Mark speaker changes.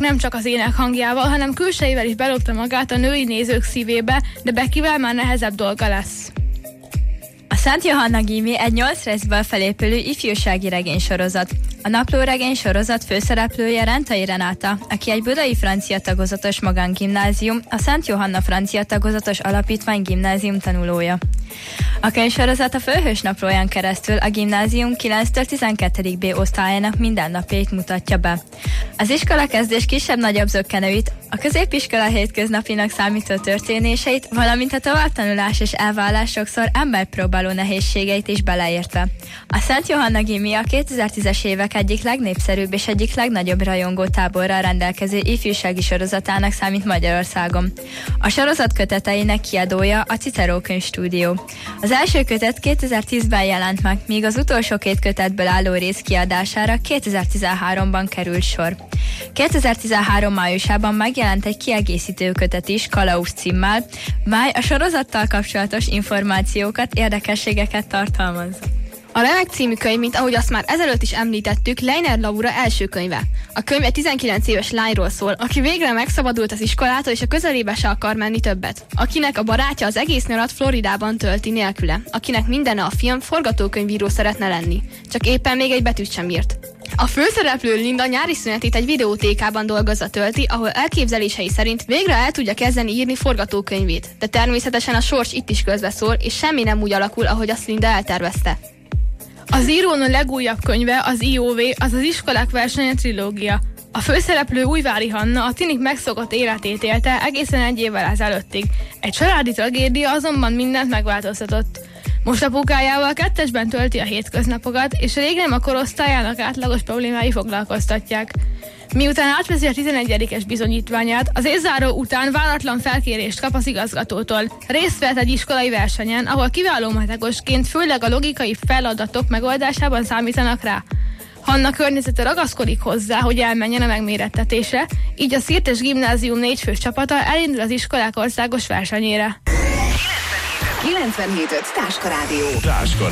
Speaker 1: nem csak az ének hangjával, hanem külsejével is belopta magát a női nézők szívébe, de Beckyvel már nehezebb dolga lesz.
Speaker 2: A Szent Johanna Gimi egy 8 részből felépülő ifjúsági regénysorozat. A naplóregény sorozat főszereplője Rentai Renáta, aki egy budai francia tagozatos magángimnázium, a Szent Johanna francia tagozatos alapítvány gimnázium tanulója. A könyvsorozat a főhős naplóján keresztül a gimnázium 9-től 12. B osztályának mindennapjait mutatja be. Az iskolakezdés kisebb-nagyobb zökkenőit, a középiskola hétköznapinak számító történéseit, valamint a továbbtanulás és elvállás sokszor emberpróbáló nehézségeit is beleértve. A Szent Johanna Gimi a 2010-es évek egyik legnépszerűbb és egyik legnagyobb rajongótáborral rendelkező ifjúsági sorozatának számít Magyarországon. A sorozat köteteinek kiadója a Cicero Könyvstúdió. Az első kötet 2010-ben jelent meg, míg az utolsó 2 kötetből álló rész kiadására 2013-ban került sor. 2013 májusában megjelent egy kiegészítő kötet is Kalauz címmel, mely a sorozattal kapcsolatos információkat, érdekességeket tartalmaz.
Speaker 1: A Remek című könyv, mint ahogy azt már ezelőtt is említettük, Leiner Laura első könyve. A könyv egy 19 éves lányról szól, aki végre megszabadult az iskolától, és a közelébe se akar menni többet. Akinek a barátja az egész nyarat Floridában tölti nélküle. Akinek mindene a film, forgatókönyvíró szeretne lenni. Csak éppen még egy betűt sem írt. A főszereplő Linda nyári szünetét egy videótékában dolgozza tölti, ahol elképzelései szerint végre el tudja kezdeni írni forgatókönyvét. De természetesen a sors itt is közbeszól, és semmi nem úgy alakul, ahogy azt Linda eltervezte. Az írónő legújabb könyve, az IOV, az iskolák versenye trilógia. A főszereplő Újvári Hanna a tinik megszokott életét élte egészen 1 évvel ezelőttig. Egy családi tragédia azonban mindent megváltoztatott. Most apukájával 2-esben tölti a hétköznapokat, és rég nem a korosztályának átlagos problémái foglalkoztatják. Miután átveszi a 11-es bizonyítványát, az évzáró után váratlan felkérést kap az igazgatótól. Részt vett egy iskolai versenyen, ahol kiváló matekosként főleg a logikai feladatok megoldásában számítanak rá. Hanna környezete ragaszkodik hozzá, hogy elmenjen a megmérettetésre, így a Szirtes Gimnázium 4 fős csapata elindul az iskolák országos versenyére.
Speaker 3: 97.5 Táska Rádió.